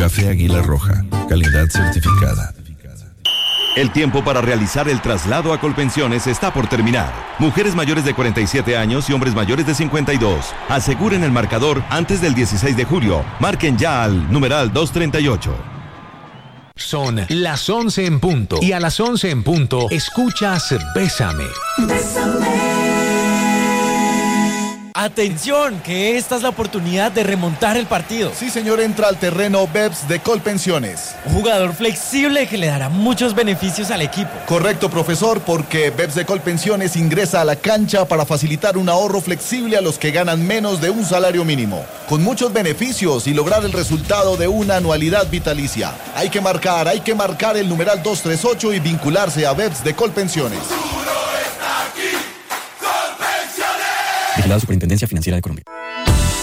Café Águila Roja, calidad certificada. El tiempo para realizar el traslado a Colpensiones está por terminar. Mujeres mayores de 47 años y hombres mayores de 52. Aseguren el marcador antes del 16 de julio. Marquen ya al numeral 238. Son las 11 en punto. Y a las 11 en punto, escuchas Bésame. Bésame. Atención, que esta es la oportunidad de remontar el partido. Sí, señor, entra al terreno BEPS de Colpensiones. Un jugador flexible que le dará muchos beneficios al equipo. Correcto, profesor, porque BEPS de Colpensiones ingresa a la cancha para facilitar un ahorro flexible a los que ganan menos de un salario mínimo, con muchos beneficios y lograr el resultado de una anualidad vitalicia. Hay que marcar el numeral 238 y vincularse a BEPS de Colpensiones. Vigilado Superintendencia Financiera de Colombia.